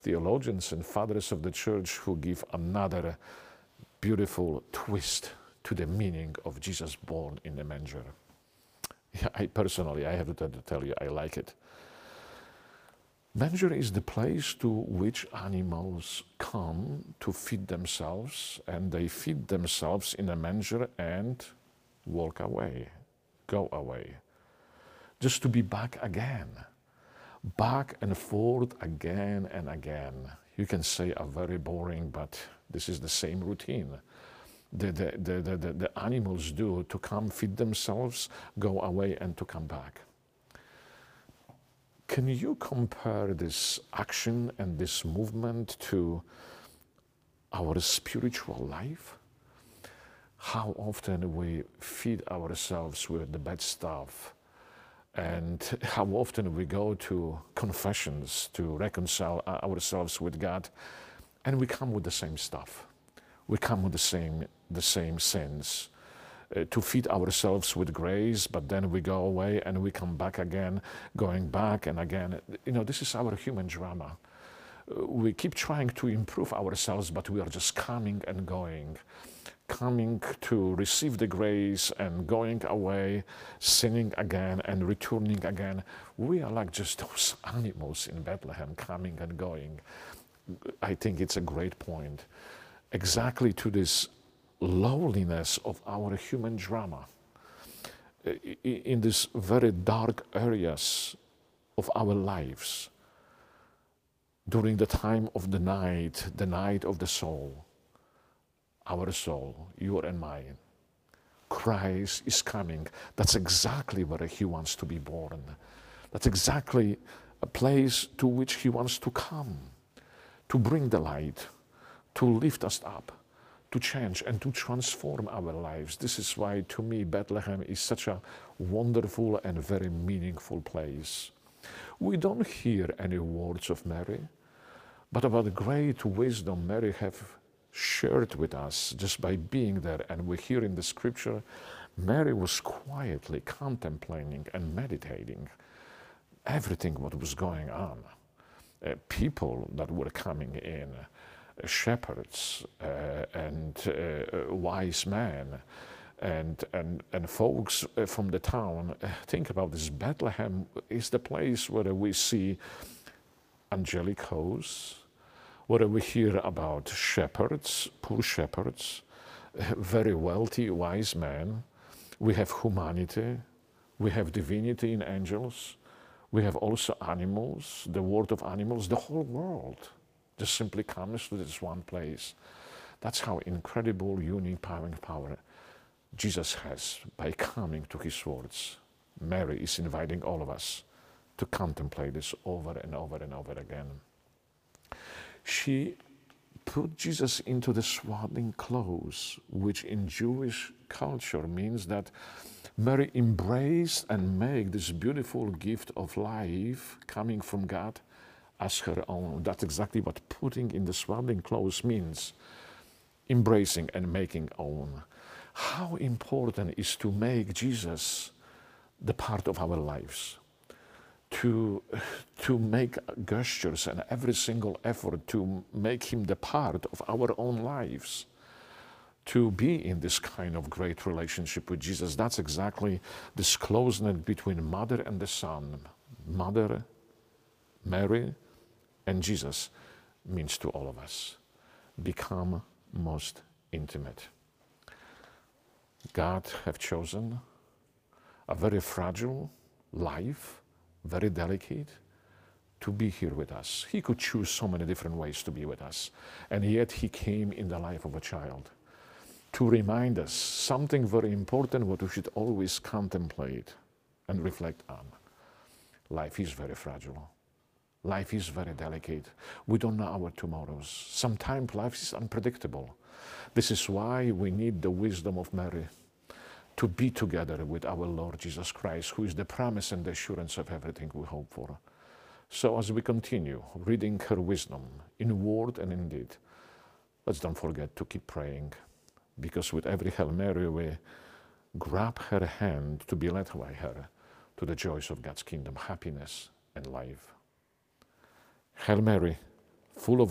theologians and fathers of the church who give another beautiful twist to the meaning of Jesus born in the manger. Yeah, I personally have to tell you, I like it. Manger is the place to which animals come to feed themselves, and they feed themselves in a manger and walk away, go away, just to be back again, back and forth again and again. You can say a very boring, but this is the same routine. The animals do to come feed themselves, go away, and to come back. Can you compare this action and this movement to our spiritual life? How often we feed ourselves with the bad stuff, and how often we go to confessions to reconcile ourselves with God, and we come with the same stuff. We come with the same sins. To feed ourselves with grace, but then we go away and we come back again, going back and again. You know, this is our human drama. We keep trying to improve ourselves, but we are just coming and going, coming to receive the grace and going away, sinning again and returning again. We are like just those animals in Bethlehem, coming and going. I think it's a great point. Exactly to this lowliness of our human drama, in these very dark areas of our lives, during the time of the night of the soul, our soul, your and mine. Christ is coming. That's exactly where he wants to be born. That's exactly a place to which he wants to come, to bring the light, to lift us up, to change and to transform our lives. This is why, to me, Bethlehem is such a wonderful and very meaningful place. We don't hear any words of Mary, but about the great wisdom Mary have shared with us just by being there. And we hear in the scripture, Mary was quietly contemplating and meditating everything what was going on. People that were coming in, shepherds and wise men and folks from the town. Think about this. Bethlehem is the place where we see angelic hosts, where we hear about shepherds, poor shepherds, very wealthy wise men. We have humanity, we have divinity in angels, we have also animals, the world of animals. The whole world just simply comes to this one place. That's how incredible, unique power Jesus has by coming to his words. Mary is inviting all of us to contemplate this over and over and over again. She put Jesus into the swaddling clothes, which in Jewish culture means that Mary embraced and made this beautiful gift of life coming from God as her own. That's exactly what putting in the swaddling clothes means. Embracing and making own. How important is to make Jesus the part of our lives. To make gestures and every single effort to make him the part of our own lives. To be in this kind of great relationship with Jesus. That's exactly this closeness between mother and the son. Mother, Mary, and Jesus means to all of us. Become most intimate. God have chosen a very fragile life, very delicate, to be here with us. He could choose so many different ways to be with us, and yet he came in the life of a child to remind us something very important what we should always contemplate and reflect on. Life is very fragile. Life is very delicate. We don't know our tomorrows. Sometimes life is unpredictable. This is why we need the wisdom of Mary to be together with our Lord Jesus Christ, who is the promise and the assurance of everything we hope for. So as we continue reading her wisdom in word and in deed, let's don't forget to keep praying, because with every Hail Mary we grab her hand to be led by her to the joys of God's kingdom, happiness and life. Hail Mary, full of